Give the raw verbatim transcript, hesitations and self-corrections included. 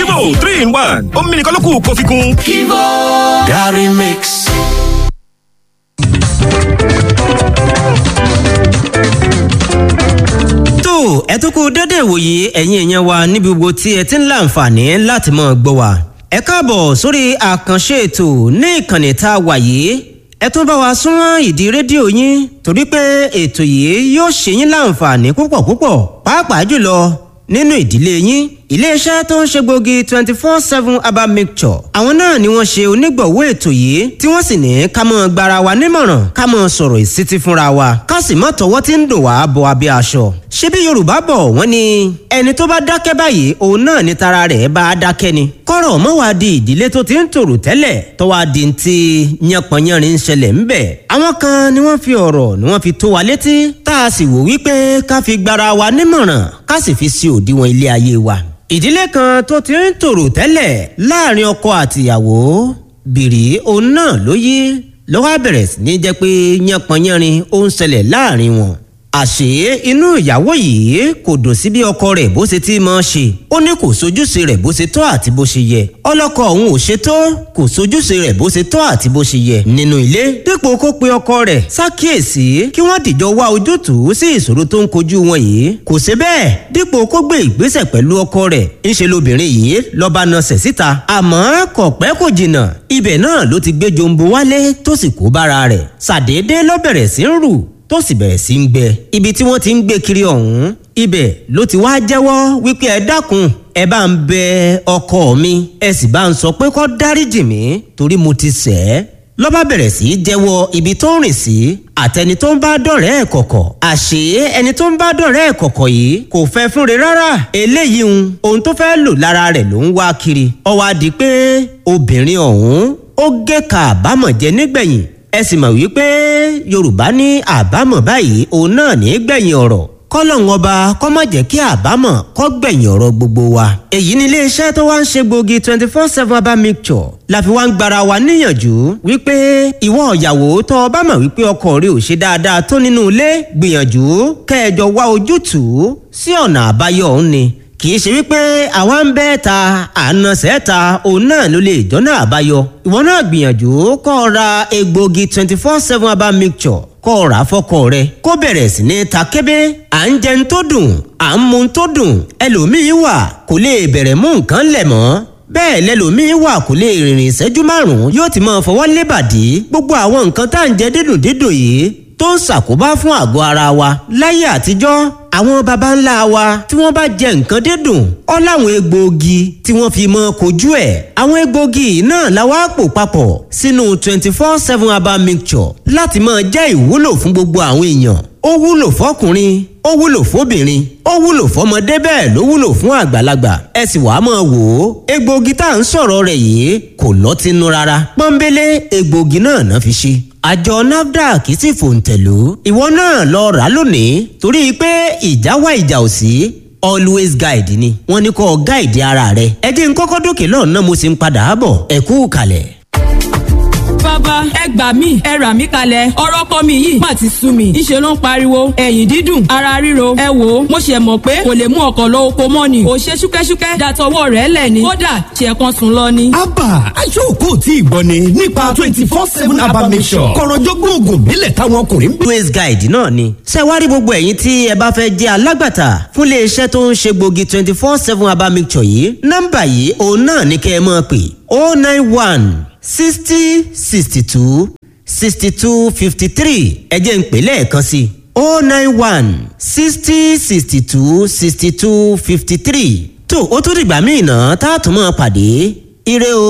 Kivo three in one omi nìkan ló kù kó fi kún. Kivo Gary Mix. tó ẹ tún kú dédé ìwòye ẹ̀yin èèyàn wa níbi gbogbo tí ẹ ti ń láǹfààní láti máa gbọ́ wa. ẹ káàbọ̀ sórí àkànṣe ètò ní ìkànnì tá a wà yìí. ẹ tún bá wa súnmọ́ ìdí rédíò yín torí pé ètò yìí yóò ṣe yín láǹfààní púpọ̀ púpọ̀ pàápàá jùlọ nínú ìdílé yín. iléeṣẹ́ tó ń ṣe gbòógì twenty four seven herbal mixture àwọn náà ni wọ́n ṣe onígbọ̀wọ́ ètò yìí tí wọ́n sì ní ká mọ́ gbara wa nímọ̀ràn ká mọ́ sọ̀rọ̀ ìsítí fúnra wa ká sì mọ́ tọwọ́ tí ń dò wá bọ abẹ́ aṣọ. ṣebí Yorùbá bọ̀ wọ́n ní ẹni tó bá dákẹ́ báyìí òun náà ni tara rẹ̀ bá dákẹ́ ni. kọ́rọ̀ mọ́ wá di ìdílé tó ti ń tòrò tẹ́lẹ̀ tó wá di ti yánpọnyánrin ń ṣẹlẹ̀ ńbẹ̀. àwọn kan ni wọ́n fi ọ̀rọ̀ ni wọ́n fi tó wa létí tá a sì wò wípé ká fi gbara wa nímọ̀ràn ká sì fi sí òdiwọ̀n ilé ayé wa. ìdílé kan tó ti ń tòrò tẹ́lẹ̀ láàrin ọkọ àtìyàwó bìrì òun náà ló yí ló wá bẹ̀rẹ̀ sí ní jẹ́ pé yánpọnyánrin ó ń ṣẹlẹ̀ láàrin wọn. àṣé inú ìyàwó yìí kò dùn sí bí ọkọ rẹ̀ bó ṣe ti máa ṣe ó ní kò sojúṣe rẹ̀ bó ṣe tọ́ àti bó ṣe yẹ ọlọ́kọ òun ò ṣe tó kò sojúṣe rẹ̀ bó ṣe tọ́ àti bó ṣe yẹ nínú ilé dípò kó pe ọkọ rẹ̀ ṣàkíyèsí kí wọ́n dìjọ wá ojútùú sí ìṣòro tó ń kojú wọn yìí kò ṣe bẹ́ẹ̀ dípò kó gbé ìgbésẹ̀ pẹ̀lú ọkọ rẹ̀ ńṣe lobìnrin yìí lọ́ba nasẹ̀ síta àmọ́ kò pẹ́ kò jìnnà ibẹ̀ náà ló ti gbé jombo wálé tó sì kó bára rẹ̀ ṣàdédé ló bẹ̀rẹ̀ sí ń rù tó sì bẹ̀rẹ̀ sí ń gbẹ ibi tí wọ́n ti ń gbé kiri ọ̀hún ibẹ̀ ló ti wá jẹ́wọ́ wípé ẹ dákun ẹ bá ń bẹ ọkọ mi ẹ sì bá ń sọ pé kó dáríjì mí torí mo ti ṣẹ̀ ẹ́ ló bá bẹ̀rẹ̀ sí í jẹ́wọ́ ibi tó ń rìn sí àtẹni tó ń bá dọ̀rẹ́ ẹ̀ kọ̀kọ̀ àṣé ẹni tó ń bá dọ̀rẹ́ ẹ̀ kọ̀kọ̀ yìí kò fẹ́ fúnre rárá eléyìí ń ohun tó fẹ́ lò lára rẹ̀ ló ń wá kiri ó wá di pé obìnrin ọ̀hún ó gé ka àbámọ̀ jẹ nígbẹ̀yìn ẹ sì mọ̀ wípé Yorùbá ní àbámọ̀ báyìí òun náà ní gbẹ̀yìn ọ̀rọ̀ kọ́lọ́hún ọba kó má jẹ́ kí àbámọ̀ kó gbẹ̀yìn ọ̀rọ̀ gbogbo wa. èyí ni iléeṣẹ́ tó wá ń ṣe gbòógì twenty four seven herbal mixture la fi wá ń gbara wa níyànjú wípé ìwọ ìyàwó tó o bá mọ̀ wípé ọkọ rẹ ò ṣe dáadáa tó nínú ilé gbìyànjú kẹjọ wá ojútùú sí ọ̀nà àbáyọ òun ni kì í ṣe wípé àwa ń bẹ́ ta ànàṣẹ́ ta òun náà ló lè jọ́nà àbáyọ. ìwọ náà gbìyànjú kó o ra egbògi twenty four seven herbal mixture kó o rà fọ́kọ rẹ kó bẹ̀rẹ̀ sí ní ta kébé. à ń jẹun tó dùn à ń mu tó dùn ẹlòmíín wà kò lè bẹ̀rẹ̀ mú nǹkan lẹ̀ mọ́ bẹ́ẹ̀ lẹ́lòmíín wà kò lè rìnrìn ìṣẹ́jú márùn-ún yóò ti máa fọwọ́ lébàdí gbogbo àwọn nǹkan tá à ń jẹ dídùn dídùn yìí tó ń ṣàkóbá fún àgọ́ ara wa láyé àtijọ́ àwọn baba ńlá wa tí wọ́n bá jẹ nǹkan dídùn ọ́ láwọn egbòogi tí wọ́n fi mọ́ kojú ẹ̀ àwọn egbòogi náà la wá pò papọ̀ sínú twenty four seven herbal mixture láti máa jẹ́ ìwúlò fún gbogbo àwọn èèyàn ó wúlò fọkùnrin ó wúlò fóbìnrin ó wúlò fọmọdé bẹ́ẹ̀ ló wúlò fún àgbàlagbà ẹ sì wàá máa wò ó egbòogi tá à ń sọ̀rọ̀ rẹ̀ yìí kò lọ́tínú rárá pọ́nbélé egbòogi náà náà fi ṣe àjọ nafdac sì fòǹtẹ̀lú ìwọ náà lọ rà lónìí torí pé ìjà wá ìjà ò sí always guide ni wọ́n ní kó guide ara rẹ ẹ jẹ́ n kọ́kọ́ dókè lọ́nà mo sì ń padà bọ̀ ẹ kú kalẹ̀. bàbá ẹ gbà mí ẹ rà mí kalẹ̀ ọ̀rọ̀ kọ́ mi yìí má ti sú mi ìṣe ló ń pariwo ẹ̀yìn dídùn ara ríro ẹ wò ó mo ṣe mọ̀ pé kò lè mú ọkọ̀ lọ oko mọ́ ni ò ṣe ṣúkẹ́ṣúkẹ́ dàtọwọ́ rẹ̀ lẹ̀ ni kódà ṣe kan sùn lọ ni. abba aṣọ́kù tí ìgbọ́ ni nípa twenty four seven herbal mixture kọ̀rọ̀jọ́gbọ́n oògùn ìbílẹ̀ táwọn ọkùnrin ń always guide náà ni ṣé wá rí gbogbo ẹ̀yin tí ẹ bá fẹ́ jẹ́ alágbàtà fún iléeṣẹ́ tó ń ṣe gbòógì twenty four seven herbal mixture yìí nọ́mbà yìí òun náà ní kẹ́ ẹ máa pè oh nine one sixty sixty two sixty two fifty three ẹ jẹ́ n pè lẹ́ẹ̀kan sí oh nine one sixty sixty two sixty two fifty three tó o tún dìgbà míì náà tá a tún máa pàdé ire o.